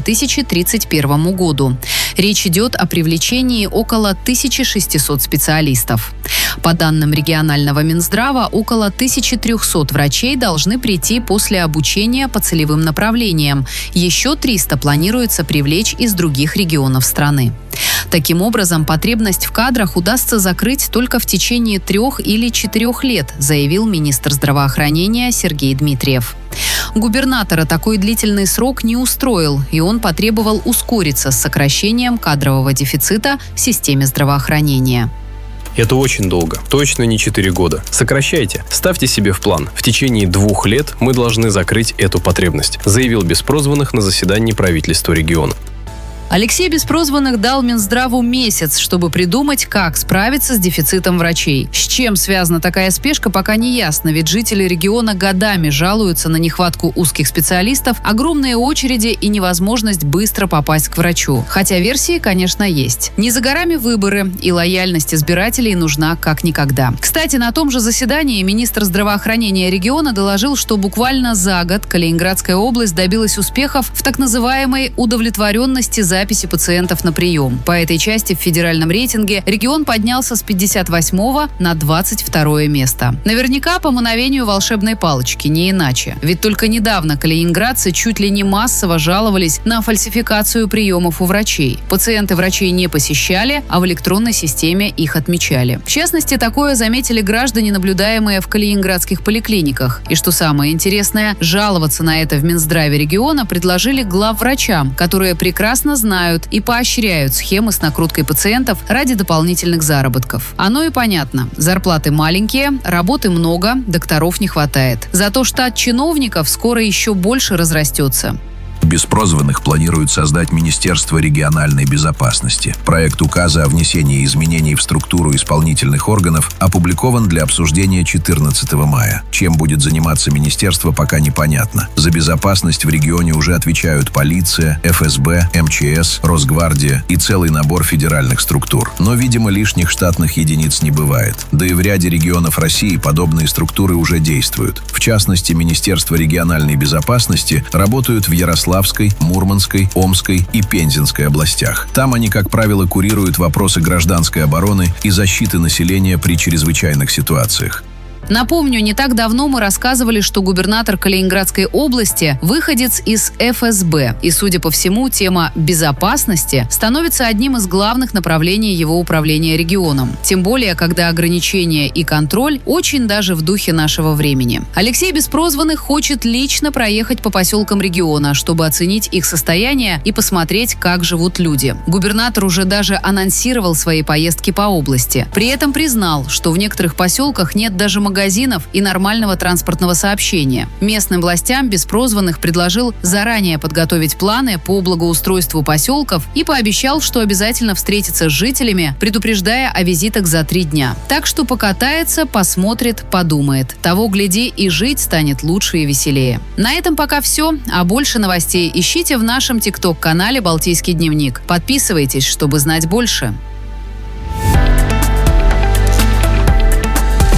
D: 2031 году. Речь идет о привлечении около 1600 специалистов. По данным регионального Минздрава, около 1300 врачей должны прийти после обучения по целевым направлениям. Еще 300 планируется привлечь из других регионов страны. Таким образом, потребность в кадрах удастся закрыть только в течение 3 или 4 лет, заявил министр здравоохранения Сергей Дмитриев. Губернатора такой длительный срок не устроил, и он потребовал ускориться с сокращением кадрового дефицита в системе здравоохранения.
F: Это очень долго. Точно не 4 года. Сокращайте. Ставьте себе в план. В течение 2 лет мы должны закрыть эту потребность, заявил Беспрозванных на заседании правительства региона.
D: Алексей Беспрозванных дал Минздраву месяц, чтобы придумать, как справиться с дефицитом врачей. С чем связана такая спешка, пока не ясно, ведь жители региона годами жалуются на нехватку узких специалистов, огромные очереди и невозможность быстро попасть к врачу. Хотя версии, конечно, есть. Не за горами выборы, и лояльность избирателей нужна как никогда. Кстати, на том же заседании министр здравоохранения региона доложил, что буквально за год Калининградская область добилась успехов в так называемой удовлетворенности записи пациентов на прием. По этой части в федеральном рейтинге регион поднялся с 58 на 22 место. Наверняка по мановению волшебной палочки, не иначе. Ведь только недавно калининградцы чуть ли не массово жаловались на фальсификацию приемов у врачей. Пациенты врачей не посещали, а в электронной системе их отмечали. В частности, такое заметили граждане, наблюдаемые в калининградских поликлиниках. И что самое интересное, жаловаться на это в Минздраве региона предложили главврачам, которые прекрасно знают и поощряют схемы с накруткой пациентов ради дополнительных заработков. Оно и понятно. Зарплаты маленькие, работы много, докторов не хватает. Зато штат чиновников скоро еще больше разрастется.
M: Беспрозванных планируют создать Министерство региональной безопасности. Проект указа о внесении изменений в структуру исполнительных органов опубликован для обсуждения 14 мая. Чем будет заниматься министерство, пока непонятно. За безопасность в регионе уже отвечают полиция, ФСБ, МЧС, Росгвардия и целый набор федеральных структур. Но, видимо, лишних штатных единиц не бывает. Да и в ряде регионов России подобные структуры уже действуют. В частности, Министерство региональной безопасности работают в Ярославской, Мурманской, Омской и Пензенской областях. Там они, как правило, курируют вопросы гражданской обороны и защиты населения при чрезвычайных ситуациях.
D: Напомню, не так давно мы рассказывали, что губернатор Калининградской области – выходец из ФСБ. И, судя по всему, тема безопасности становится одним из главных направлений его управления регионом. Тем более, когда ограничения и контроль очень даже в духе нашего времени. Алексей Беспрозванных хочет лично проехать по поселкам региона, чтобы оценить их состояние и посмотреть, как живут люди. Губернатор уже даже анонсировал свои поездки по области. При этом признал, что в некоторых поселках нет даже магазинов и нормального транспортного сообщения. Местным властям Беспрозванных предложил заранее подготовить планы по благоустройству поселков и пообещал, что обязательно встретится с жителями, предупреждая о визитах за 3 дня. Так что покатается, посмотрит, подумает. Того, гляди, и жить станет лучше и веселее. На этом пока все, а больше новостей ищите в нашем ТикТок-канале «Балтийский дневник». Подписывайтесь, чтобы знать больше.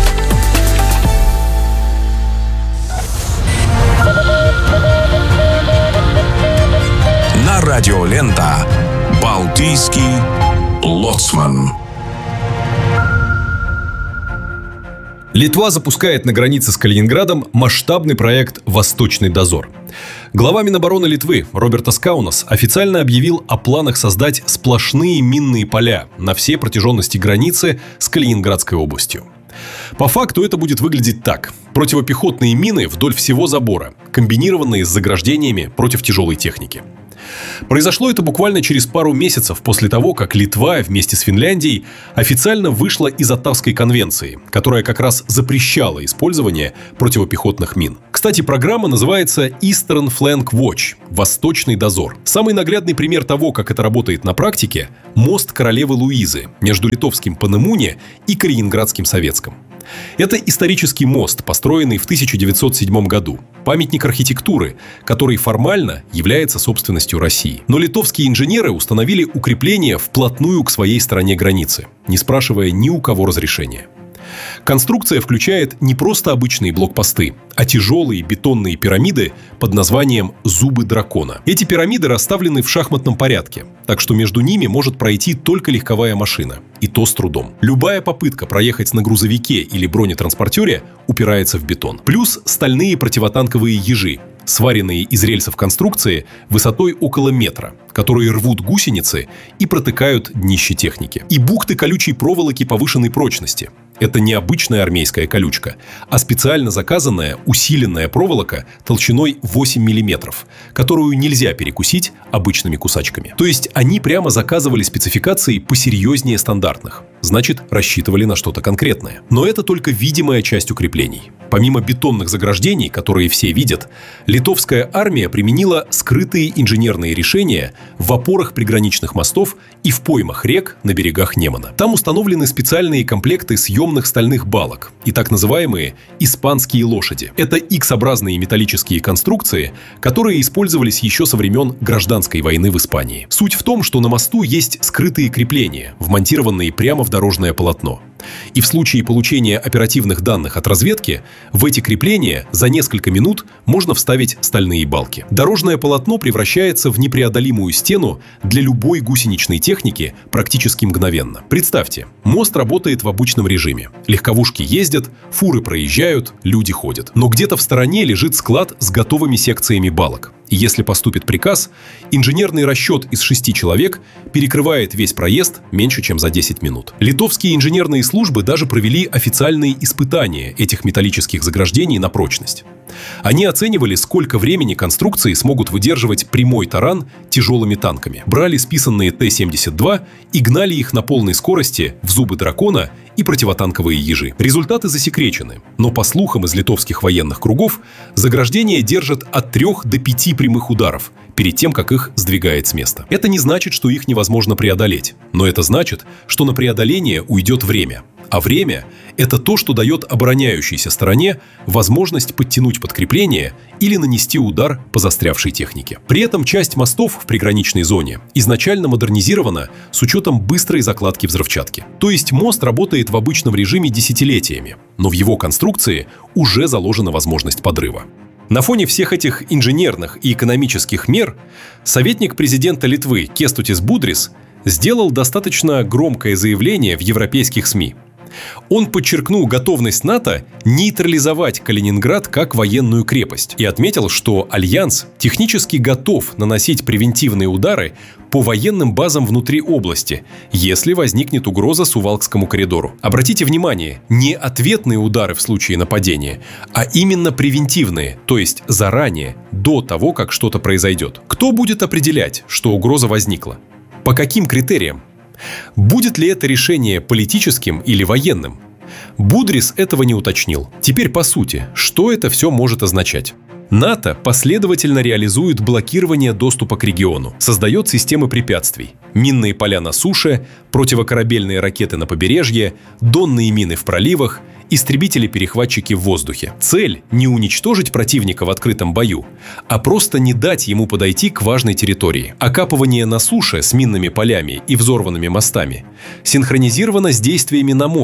B: Российский лоцман.
I: Литва запускает на границе с Калининградом масштабный проект «Восточный дозор». Глава Минобороны Литвы Робертас Каунас официально объявил о планах создать сплошные минные поля на всей протяженности границы с Калининградской областью. По факту это будет выглядеть так. Противопехотные мины вдоль всего забора, комбинированные с заграждениями против тяжелой техники. Произошло это буквально через пару месяцев после того, как Литва вместе с Финляндией официально вышла из Оттавской конвенции, которая как раз запрещала использование противопехотных мин. Кстати, программа называется Eastern Flank Watch – Восточный дозор. Самый наглядный пример того, как это работает на практике – мост Королевы Луизы между литовским Панемуне и Калининградским Советском. Это исторический мост, построенный в 1907 году. Памятник архитектуры, который формально является собственностью России. Но литовские инженеры установили укрепление вплотную к своей стороне границы, не спрашивая ни у кого разрешения. Конструкция включает не просто обычные блокпосты, а тяжелые бетонные пирамиды под названием «Зубы дракона». Эти пирамиды расставлены в шахматном порядке, так что между ними может пройти только легковая машина, и то с трудом. Любая попытка проехать на грузовике или бронетранспортере упирается в бетон. Плюс стальные противотанковые ежи, сваренные из рельсов конструкции высотой около метра, которые рвут гусеницы и протыкают днище техники. И бухты колючей проволоки повышенной прочности. Это не обычная армейская колючка, а специально заказанная усиленная проволока толщиной 8 мм, которую нельзя перекусить обычными кусачками. То есть они прямо заказывали спецификации посерьезнее стандартных. Значит, рассчитывали на что-то конкретное. Но это только видимая часть укреплений. Помимо бетонных заграждений, которые все видят, литовская армия применила скрытые инженерные решения в опорах приграничных мостов и в поймах рек на берегах Немана. Там установлены специальные комплекты съемных стальных балок и так называемые «испанские лошади». Это X-образные металлические конструкции, которые использовались еще со времен гражданской войны в Испании. Суть в том, что на мосту есть скрытые крепления, вмонтированные прямо в дорожное полотно. И в случае получения оперативных данных от разведки, в эти крепления за несколько минут можно вставить стальные балки. Дорожное полотно превращается в непреодолимую стену для любой гусеничной техники практически мгновенно. Представьте, мост работает в обычном режиме. Легковушки ездят, фуры проезжают, люди ходят. Но где-то в стороне лежит склад с готовыми секциями балок. И если поступит приказ, инженерный расчет из 6 человек перекрывает весь проезд меньше, чем за 10 минут. Литовские инженерные службы даже провели официальные испытания этих металлических заграждений на прочность. Они оценивали, сколько времени конструкции смогут выдерживать прямой таран тяжелыми танками. Брали списанные Т-72 и гнали их на полной скорости в зубы дракона и противотанковые ежи. Результаты засекречены, но по слухам из литовских военных кругов, заграждения держат от 3 до 5 прямых ударов перед тем, как их сдвигает с места. Это не значит, что их невозможно преодолеть, но это значит, что на преодоление уйдет время. А время – это то, что дает обороняющейся стороне возможность подтянуть подкрепление или нанести удар по застрявшей технике. При этом часть мостов в приграничной зоне изначально модернизирована с учетом быстрой закладки взрывчатки. То есть мост работает в обычном режиме десятилетиями, но в его конструкции уже заложена возможность подрыва. На фоне всех этих инженерных и экономических мер советник президента Литвы Кестутис Будрис сделал достаточно громкое заявление в европейских СМИ. Он подчеркнул готовность НАТО нейтрализовать Калининград как военную крепость и отметил, что Альянс технически готов наносить превентивные удары по военным базам внутри области, если возникнет угроза Сувалкскому коридору. Обратите внимание, не ответные удары в случае нападения, а именно превентивные, то есть заранее, до того, как что-то произойдет. Кто будет определять, что угроза возникла? По каким критериям? Будет ли это решение политическим или военным? Будрис этого не уточнил. Теперь по сути, что это все может означать? НАТО последовательно реализует блокирование доступа к региону, создает системы препятствий. Минные поля на суше, противокорабельные ракеты на побережье, донные мины в проливах, истребители-перехватчики в воздухе. Цель – не уничтожить противника в открытом бою, а просто не дать ему подойти к важной территории. Окапывание на суше с минными полями и взорванными мостами синхронизировано с действиями на море,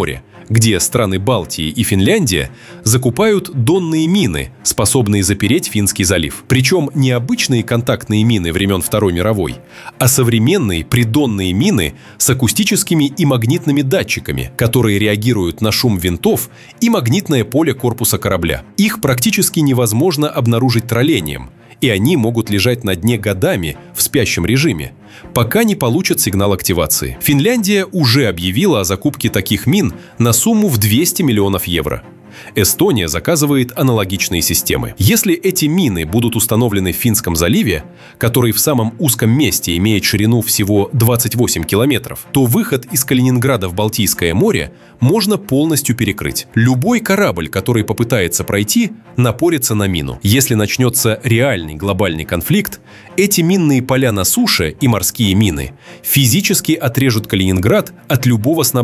I: где страны Балтии и Финляндия закупают донные мины, способные запереть Финский залив. Причем не обычные контактные мины времен Второй мировой, а современные придонные мины с акустическими и магнитными датчиками, которые реагируют на шум винтов и магнитное поле корпуса корабля. Их практически невозможно обнаружить троллением, и они могут лежать на дне годами в спящем режиме, пока не получат сигнал активации. Финляндия уже объявила о закупке таких мин на сумму в 200 миллионов евро. Эстония заказывает аналогичные системы. Если эти мины будут установлены в Финском заливе, который в самом узком месте имеет ширину всего 28 километров, то выход из Калининграда в Балтийское море можно полностью перекрыть. Любой корабль, который попытается пройти, напорится на мину. Если начнется реальный глобальный конфликт, эти минные поля на суше и морские мины физически отрежут Калининград от любого снабжения